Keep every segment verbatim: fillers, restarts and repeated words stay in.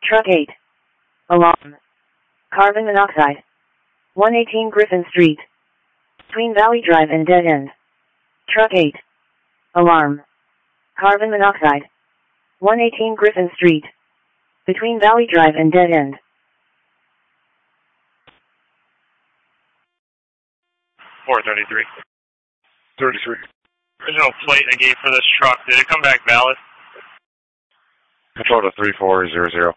Truck eight. Alarm. Carbon monoxide. one eighteen Griffin Street. Between Valley Drive and Dead End. Truck eight. Alarm. Carbon monoxide. one eighteen Griffin Street. Between Valley Drive and Dead End. four thirty-three. thirty-three. Original plate I gave for this truck, did it come back valid? Control to three four zero zero.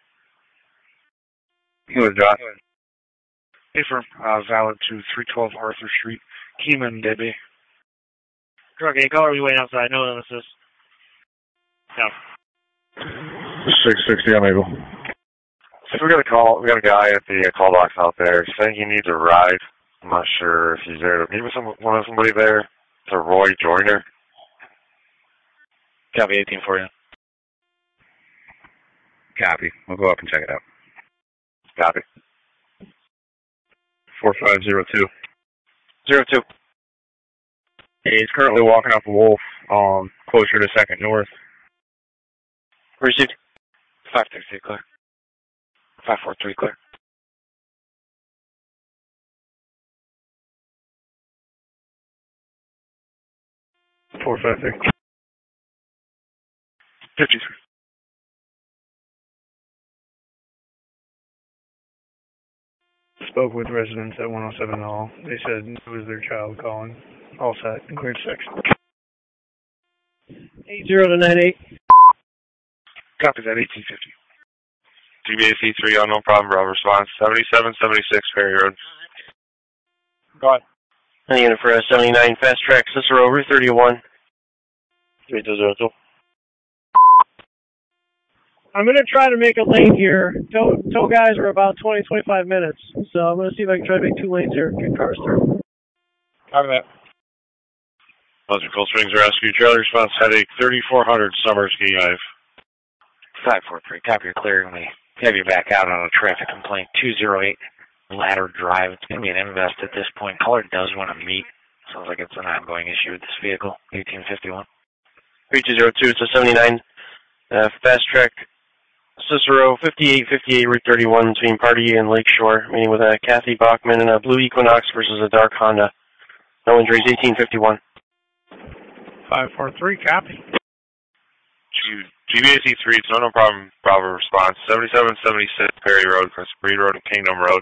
He was John. Hey, for uh, valid to three twelve Arthur Street, Keyman, Debbie. Truck eight, call, are we waiting outside? No illnesses. No. six sixty, I'm able. So we got a call, we got a guy at the uh, call box out there saying he needs a ride. I'm not sure if he's there to meet with some, one of somebody there. It's a Roy Joyner. Copy, eighteen for you. Copy. We'll go up and check it out. Copy. four five zero two. Zero two. He's currently walking up a Wolf, um, closer to Second North. Received. five thirty-three clear. five four three clear. four five three. fifty-three. Spoke with residents at one oh seven Hall. They said it was their child calling. All set and cleared section. eight zero to nine eight. Copy that, eighteen fifty. G B A C three, unknown problem, Bravo response, seventy-seven seventy-six Ferry Road. Go ahead. Any unit for a seventy-nine fast track, Cicero, Route thirty-one. three two zero two. I'm going to try to make a lane here. Tow, tow guys are about twenty, twenty-five minutes. So I'm going to see if I can try to make two lanes here. Get cars through. Copy that. Buzzard Cold Springs Rescue Trailer response, headache, thirty-four hundred Summers Ski Drive. five four three, copy, you're clear. We have you back out on a traffic complaint, two oh eight Ladder Drive. It's going to be an invest at this point. Caller does want to meet. Sounds like it's an ongoing issue with this vehicle, eighteen fifty-one. three two zero two, it's a seventy-nine uh, fast track. Cicero, fifty-eight fifty-eight Route thirty-one between Party and Lakeshore, meeting with a Kathy Bachman and a blue Equinox versus a dark Honda. No injuries, eighteen fifty-one. five four three, copy. G B A C three, it's no, no problem, Bravo response, seventy-seven seventy-six Perry Road, across Breed Road and Kingdom Road.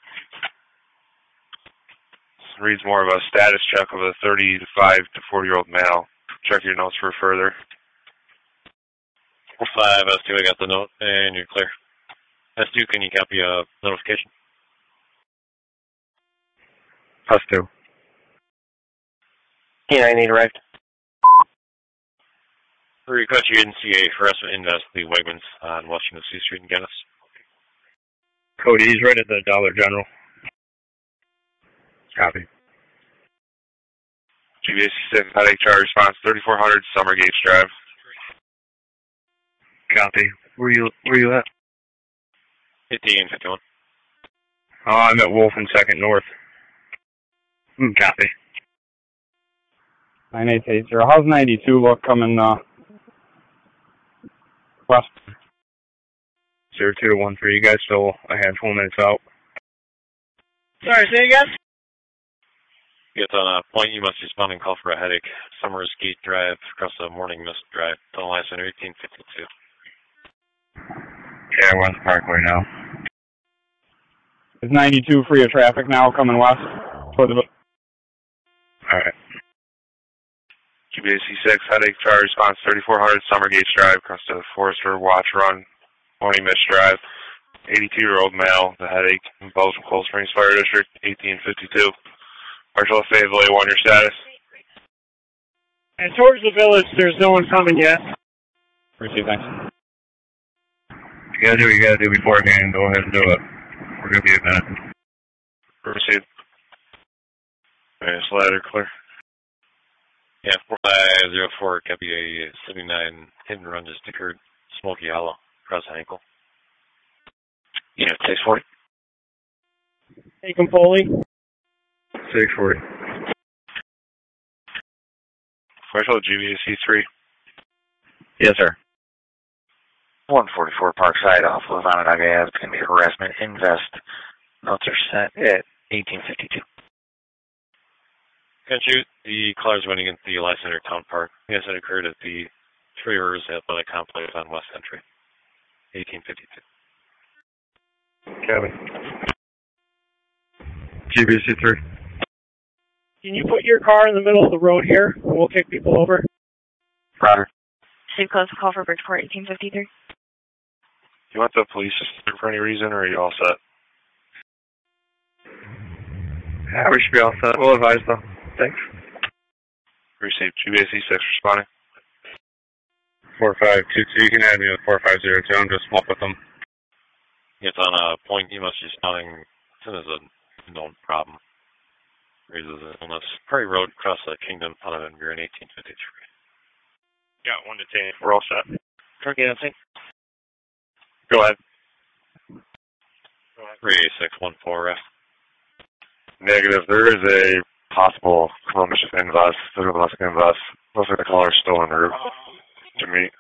This reads more of a status check of a thirty-five to forty-year-old male. Check your notes for further. five S two, I got the note, and you're clear. S two, can you copy a notification? S two. K nine eight arrived. For request, you didn't see a harassment invest the Wegmans on Washington C Street in Guinness. Cody, he's right at the Dollar General. Copy. G B A C six, at H R response, thirty-four hundred Summer Gage Drive. Copy. Where you where you at? fifty-eight fifty-one. Oh, I'm at Wolf and Second North. Mm, copy. nine eight eight zero. How's ninety-two look coming uh, west? zero two one three. You guys still a handful of minutes out. Sorry, say again? Get on a point, you must respond and call for a headache. Summers Gate Drive, across the Morning Mist Drive. Tunnel Line Center, eighteen fifty-two. Yeah, we're on the Parkway now. Is ninety-two free of traffic now coming west? For the... Alright. G B A C six, headache charge response, thirty-four hundred Summer Gate Drive, across the Forester Watch Run, Morning Mist Drive. eighty-two-year-old male, the headache, in Bozeman Cold Springs Fire District, eighteen fifty-two. Marshall Fayetteville, A one, your status? And towards the village, there's no one coming yet. Receive, thanks. You gotta do what you gotta do beforehand. Go ahead and do it. We're gonna be a minute. Proceed. Alright, ladder clear. Yeah, four five zero four, copy a seventy-nine hit and run just occurred. Smoky Hollow, across the ankle. Unit six forty. Hey, Campoli. six forty. Marshall, G B A C three. Yes, sir. one forty-four Parkside off of Onondaga Ave. It's going to be harassment invest. Notes are set at eighteen fifty-two. Can't shoot. The caller's running into the Life Center Town Park. Yes, it occurred at the Three Rivers Athletic Complex on West Entry. eighteen fifty-two. Cabin. G B C three. Can you put your car in the middle of the road here? And we'll kick people over. Roger. Steve close the call for Bridgeport, eighteen fifty-three. You want the police assistant for any reason, or are you all set? Yeah, we should be all set. We'll advise though. Thanks. Received. G B A C six responding. four five two two, you can add me with four five zero two. I'm just up with them. It's on a point you must be spelling. This is a known problem. Raises an illness. Prairie Road, across the Kingdom, Donovan, Buren, eighteen fifty-three. Got one detained. We're all set. Turkey, that's it. Go ahead. Go ahead. three eight six one four, ref. Negative. There is a possible criminal mischief in us. Physical domestic in us. Looks like the caller's still en route to meet.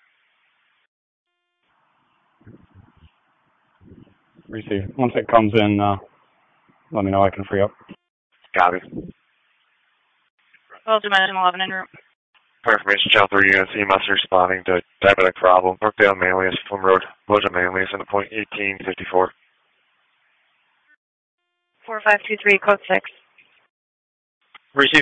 Receive. Once it comes in, uh, let me know. I can free up. Copy. Well, Dimension eleven en route. For information, Channel three units, E M S responding to diabetic problem. Brookdale, Manlius, Plum Road, Boja, Manlius, and point eighteen fifty-four. four five two three, code six. Receive.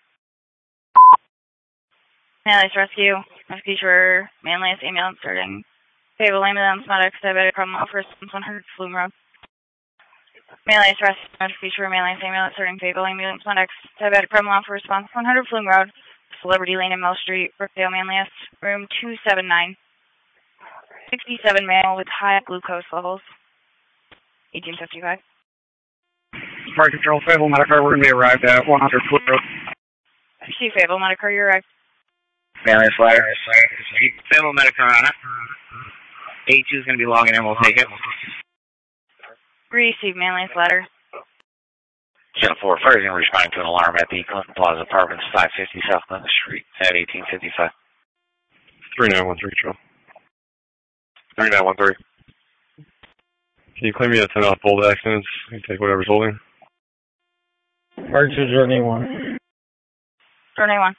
Manlius Rescue. Rescue for Manlius ambulance starting. Fable ambulance, medics, diabetic problem, offers one hundred Flume Road. Manlius Rescue. Rescue for Manlius ambulance starting. Fable ambulance, medics, diabetic problem, offer response one hundred Flume Road. Celebrity Lane and Mill Street, Brookdale, Manlius, room two seven nine. sixty-seven male with high glucose levels. eighteen fifty-five. Fire Control, Fable Medicare, we're going to be arrived at one hundred Foot Road. Chief Fable Medicare, you're right. Manlius ladder. Fable Medicare on it. eighty-two is going to be logging in. We'll take it. Receive Manlius ladder. Channel four, fire is going to respond to an alarm at the Clinton Plaza Apartments, five fifty South Clinton Street at eighteen fifty-five. three nine one three, Joe. three nine one three. Can you claim me a ten off bold accidents? You take whatever's holding. Fire to Journey one. Journey one.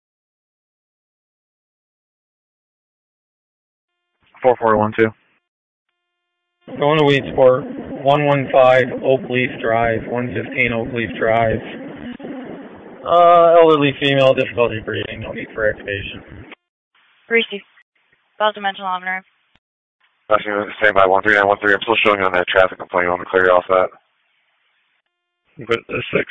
four four one two. Going to Weedsport, one one five Oak Leaf Drive, one fifteen Oak Leaf Drive. Uh, elderly female, difficulty breathing, no need for extubation. Receive. Bell Dimensional eleven. Stand by one three nine one three. I'm still showing on that traffic complaint. You want me to clear you off that? But uh, six.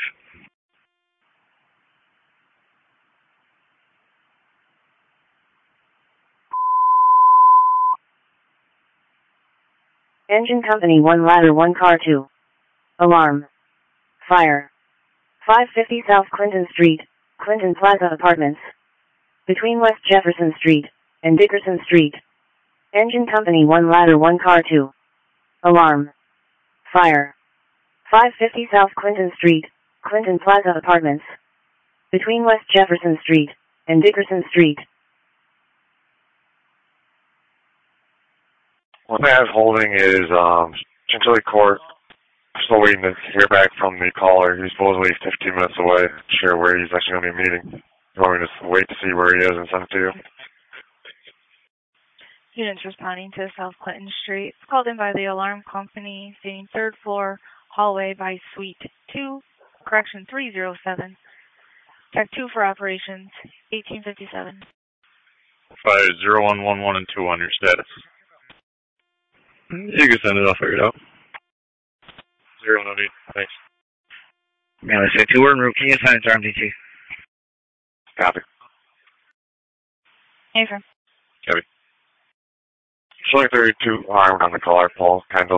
Engine Company one ladder one car two. Alarm. Fire. five fifty South Clinton Street, Clinton Plaza Apartments. Between West Jefferson Street and Dickerson Street. Engine Company one ladder one car two. Alarm. Fire. five fifty South Clinton Street, Clinton Plaza Apartments. Between West Jefferson Street and Dickerson Street. What I have holding is um, Chantilly Court. I'm still waiting to hear back from the caller. He's supposedly fifteen minutes away. Not sure where he's actually going to be meeting. You want me to wait to see where he is and send it to you? Units responding to South Clinton Street. Called in by the alarm company, stating third floor hallway by suite two, correction three oh seven. Tech two for operations, eighteen fifty-seven. Five zero one one one and two on your status. You can send it. I'll figure it out. Zero no need. Thanks. Man, let's say two word route. Can you assign it to R M D T? Copy. Affirm. Copy. Showing thirty-two armed on the caller, Paul Kendall.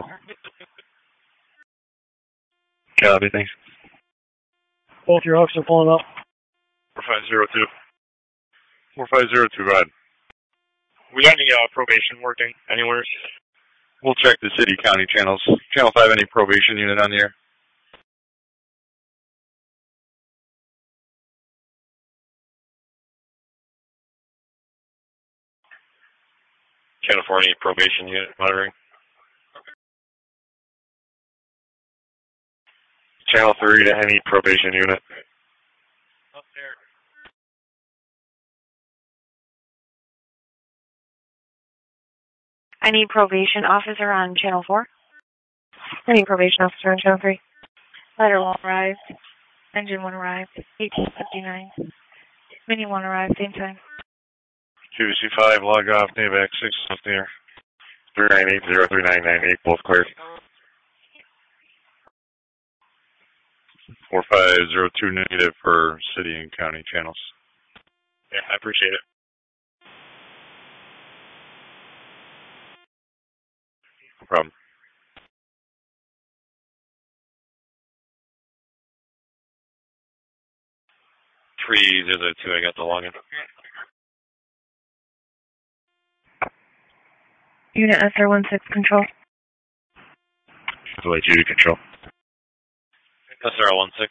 Copy, thanks. Both your hooks are pulling up. four five zero two. four five zero two, go ahead. We got any uh, probation working anywhere? We'll check the city county channels. Channel five, any probation unit on the air? Channel four, any probation unit monitoring? Channel three to any probation unit. Up there. I need probation officer on channel four. I need probation officer on channel three. Letter one arrived. Engine one arrived. eighteen fifty-nine. Mini one arrived, same time. Q V C five, log off, Navac six, up there. three nine eight zero three nine nine eight, both cleared. four five zero two negative for city and county channels. Yeah, I appreciate it. No problem. three zero two, I got the login. Unit S R one six control. Delay two control. S R one six.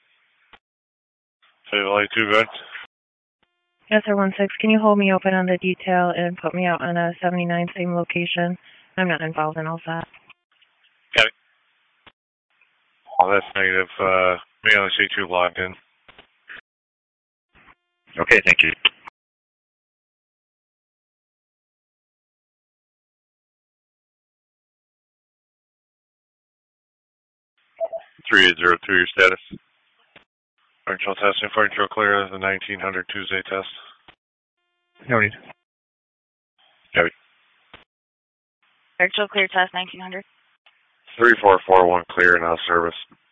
Delay two, good. S R one six, can you hold me open on the detail and put me out on a seventy-nine, same location? I'm not involved in all that. Got it. Oh, that's negative. Uh, may only see two logged in. Okay, thank you. three eight zero two, your status. Functional testing for intro clear, the nineteen hundred Tuesday test. No need. Copy. Virtual clear test nineteen hundred. three four four one clear, now service.